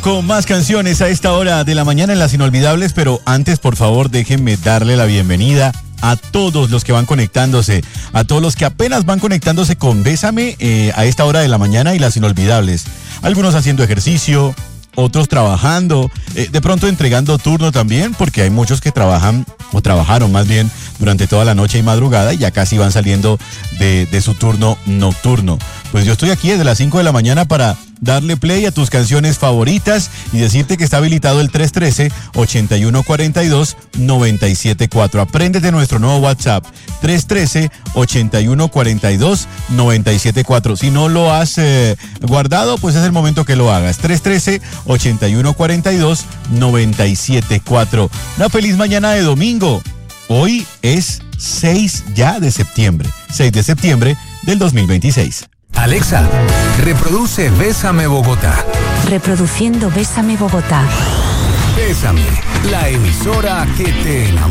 Con más canciones a esta hora de la mañana en las inolvidables, pero antes, por favor, déjenme darle la bienvenida a todos los que van conectándose, a todos los que apenas van conectándose con Bésame a esta hora de la mañana y las inolvidables. Algunos haciendo ejercicio, otros trabajando, de pronto entregando turno también, porque hay muchos que trabajan, o trabajaron más bien, durante toda la noche y madrugada y ya casi van saliendo de su turno nocturno. Pues yo estoy aquí desde las 5 de la mañana para darle play a tus canciones favoritas y decirte que está habilitado el 313-8142-974. Apréndete nuestro nuevo WhatsApp, 313-8142-974. Si no lo has guardado, pues es el momento que lo hagas. 313-8142-974. Una feliz mañana de domingo. Hoy es 6 ya de septiembre. 6 de septiembre del 2026. Alexa, reproduce Bésame Bogotá. Reproduciendo Bésame Bogotá. Bésame, la emisora que te enamora.